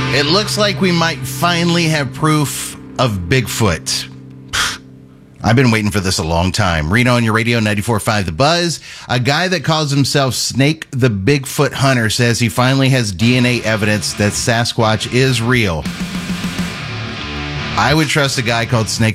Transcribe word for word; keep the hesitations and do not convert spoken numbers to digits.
It looks like we might finally have proof of Bigfoot. I've been waiting for this a long time. Reno on your radio, ninety-four point five The Buzz. A guy that calls himself Snake the Bigfoot Hunter says he finally has D N A evidence that Sasquatch is real. I would trust a guy called Snake